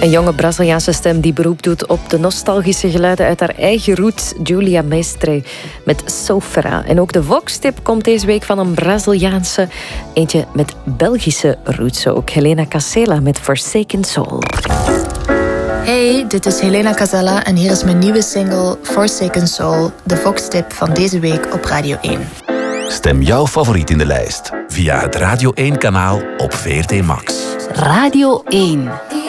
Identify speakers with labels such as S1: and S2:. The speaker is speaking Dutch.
S1: Een jonge Braziliaanse stem die beroep doet op de nostalgische geluiden uit haar eigen roots, Julia Mestre met Sofera. En ook de Vox-tip komt deze week van een Braziliaanse, eentje met Belgische roots ook. Helena Casella met Forsaken Soul.
S2: Hey, dit is Helena Casella en hier is mijn nieuwe single Forsaken Soul, de Vox-tip van deze week op Radio 1.
S3: Stem jouw favoriet in de lijst via het Radio 1-kanaal op VRT Max.
S4: Radio 1.